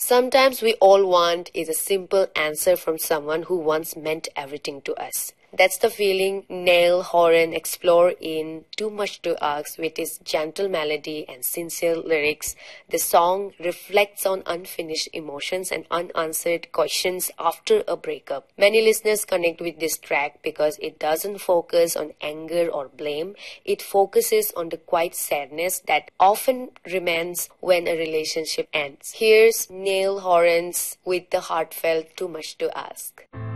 sometimes we all want is a simple answer from someone who once meant everything to us. That's the feeling Niall Horan explores in Too Much to Ask with its gentle melody and sincere lyrics. The song reflects on unfinished emotions and unanswered questions after a breakup. Many listeners connect with this track because it doesn't focus on anger or blame. It focuses on the quiet sadness that often remains when a relationship ends. Here's Niall Horan's with the heartfelt Too Much to Ask.